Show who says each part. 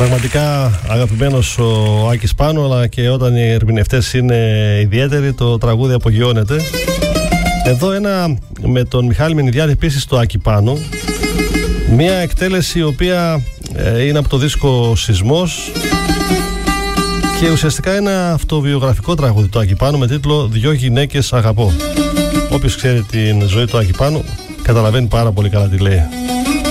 Speaker 1: Πραγματικά αγαπημένος ο Άκης Πάνου, αλλά και όταν οι ερμηνευτές είναι ιδιαίτεροι, το τραγούδι απογειώνεται. Εδώ ένα με τον Μιχάλη Μενιδιάδη, επίσης το Άκη Πάνου. Μια εκτέλεση η οποία είναι από το δίσκο Σεισμός και ουσιαστικά ένα αυτοβιογραφικό τραγούδι του Άκη Πάνου με τίτλο «Δυο γυναίκες αγαπώ». Όποιος ξέρει την ζωή του Άκη Πάνου καταλαβαίνει πάρα πολύ καλά τι λέει.